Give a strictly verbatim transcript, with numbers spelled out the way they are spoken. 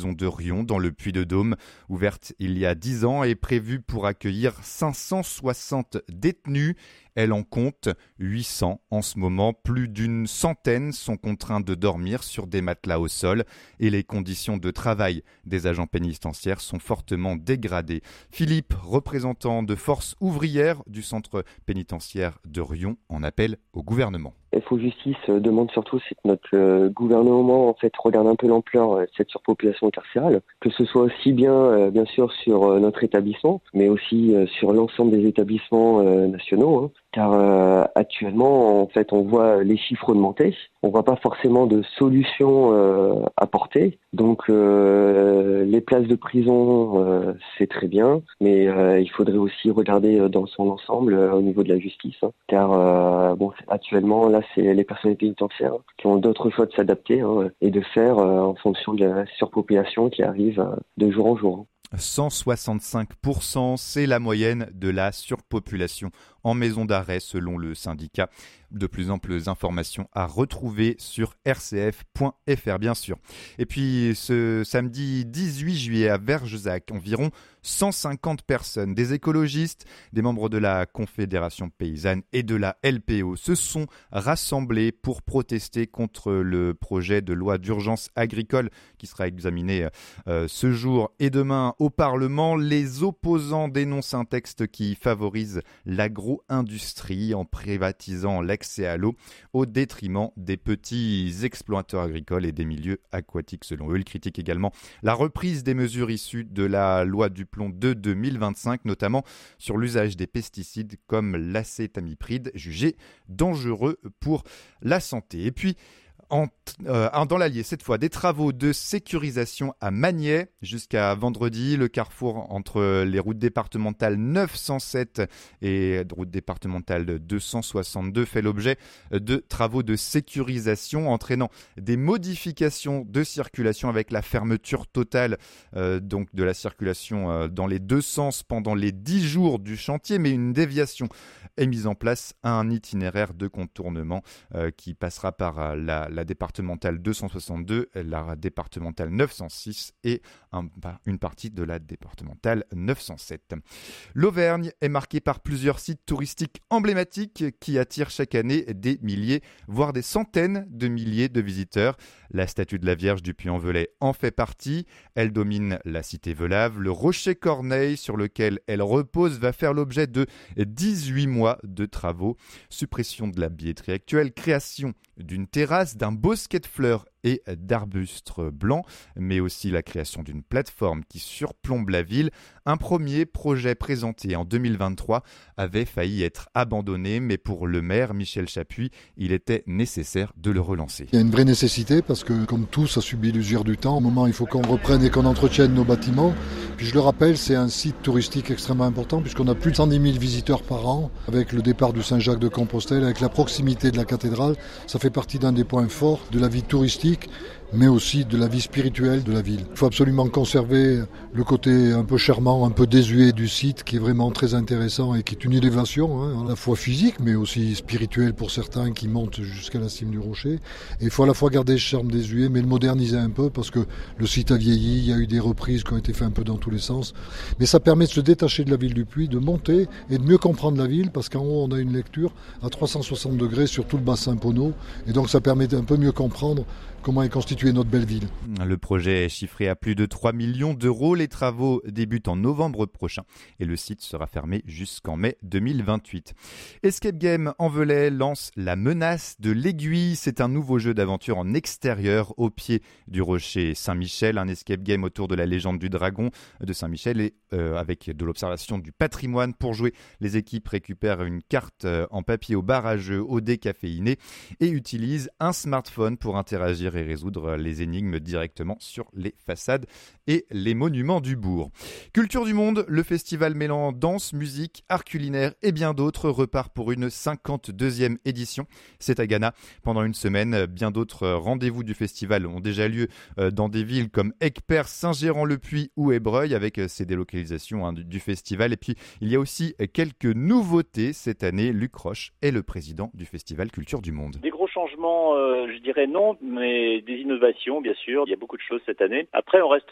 prison de Riom dans le Puy-de-Dôme. Ouverte il y a dix ans et prévue pour accueillir cinq cent soixante détenus. Elle en compte huit cents en ce moment. Plus d'une centaine sont contraints de dormir sur des matelas au sol et les conditions de travail des agents pénitentiaires sont fortement dégradées. Philippe, représentant de Force ouvrière du centre pénitentiaire de Riom, en appelle au gouvernement. F O Justice demande surtout c'est que notre euh, gouvernement en fait regarde un peu l'ampleur de cette surpopulation carcérale, que ce soit aussi bien euh, bien sûr sur euh, notre établissement, mais aussi euh, sur l'ensemble des établissements euh, nationaux, hein, car euh, actuellement en fait on voit les chiffres augmenter, on voit pas forcément de solutions euh, apportées, donc euh, les places de prison euh, c'est très bien, mais euh, il faudrait aussi regarder dans son ensemble euh, au niveau de la justice, hein, car euh, bon actuellement là c'est les personnels pénitentiaires qui ont d'autres choix de s'adapter hein, et de faire euh, en fonction de la surpopulation qui arrive euh, de jour en jour. cent soixante-cinq pour cent, c'est la moyenne de la surpopulation en maison d'arrêt selon le syndicat. De plus amples informations à retrouver sur r c f point f r bien sûr. Et puis ce samedi dix-huit juillet à Vergezac, environ cent cinquante personnes, des écologistes, des membres de la Confédération paysanne et de la L P O se sont rassemblés pour protester contre le projet de loi d'urgence agricole qui sera examiné euh, ce jour et demain au Parlement. Les opposants dénoncent un texte qui favorise l'agro-industrie en privatisant l'accès à l'eau au détriment des petits exploiteurs agricoles et des milieux aquatiques selon eux. Ils critiquent également la reprise des mesures issues de la loi Duplon de deux mille vingt-cinq, notamment sur l'usage des pesticides comme l'acétamipride, jugé dangereux pour la santé. Et puis, En, euh, dans l'Allier, cette fois, des travaux de sécurisation à Magnet jusqu'à vendredi. Le carrefour entre les routes départementales neuf cent sept et route départementale deux cent soixante-deux fait l'objet de travaux de sécurisation entraînant des modifications de circulation avec la fermeture totale euh, donc de la circulation euh, dans les deux sens pendant les dix jours du chantier, mais une déviation est mise en place, un itinéraire de contournement euh, qui passera par euh, la, la départementale deux cent soixante-deux, la départementale neuf cent six et un, une partie de la départementale neuf cent sept. L'Auvergne est marquée par plusieurs sites touristiques emblématiques qui attirent chaque année des milliers, voire des centaines de milliers de visiteurs. La statue de la Vierge du Puy-en-Velay en fait partie. Elle domine la cité Velave. Le rocher Corneille sur lequel elle repose va faire l'objet de dix-huit mois de travaux. Suppression de la billetterie actuelle, création d'une terrasse, d'un bosquet de fleurs et d'arbustes blancs, mais aussi la création d'une plateforme qui surplombe la ville. Un premier projet présenté en deux mille vingt-trois avait failli être abandonné, mais pour le maire Michel Chapuis, il était nécessaire de le relancer. Il y a une vraie nécessité parce que, comme tout, ça subit l'usure du temps. Au moment, il faut qu'on reprenne et qu'on entretienne nos bâtiments. Puis je le rappelle, c'est un site touristique extrêmement important puisqu'on a plus de cent dix mille visiteurs par an. Avec le départ du Saint-Jacques-de-Compostelle, avec la proximité de la cathédrale, ça fait partie d'un des points forts de la vie touristique, mais aussi de la vie spirituelle de la ville. Il faut absolument conserver le côté un peu charmant, un peu désuet du site, qui est vraiment très intéressant et qui est une élévation, hein, à la fois physique, mais aussi spirituelle pour certains qui montent jusqu'à la cime du rocher. Et il faut à la fois garder ce charme désuet, mais le moderniser un peu, parce que le site a vieilli, il y a eu des reprises qui ont été faites un peu dans tous les sens. Mais ça permet de se détacher de la ville du Puy, de monter et de mieux comprendre la ville, parce qu'en haut, on a une lecture à trois cent soixante degrés sur tout le bassin Pono, et donc ça permet d'un peu mieux comprendre comment est constituée notre belle ville. Le projet est chiffré à plus de trois millions d'euros. Les travaux débutent en novembre prochain et le site sera fermé jusqu'en mai deux mille vingt-huit. Escape Game en Velay lance La Menace de l'Aiguille. C'est un nouveau jeu d'aventure en extérieur au pied du rocher Saint-Michel. Un escape game autour de la légende du dragon de Saint-Michel et euh, avec de l'observation du patrimoine. Pour jouer, les équipes récupèrent une carte en papier au bar à jeu au décaféiné et utilisent un smartphone pour interagir et résoudre les énigmes directement sur les façades et les monuments du bourg. Culture du monde, le festival mêlant danse, musique, art culinaire et bien d'autres repart pour une cinquante-deuxième édition. C'est à Ghana. Pendant une semaine, bien d'autres rendez-vous du festival ont déjà lieu dans des villes comme Aigueperse, Saint-Gérand-le-Puy ou Ébreuil avec ces délocalisations hein, du festival. Et puis, il y a aussi quelques nouveautés cette année. Luc Roche est le président du festival Culture du monde. Des gros changements, euh, je dirais non, mais des innovations, bien sûr. Il y a beaucoup de choses cette année. Après, on reste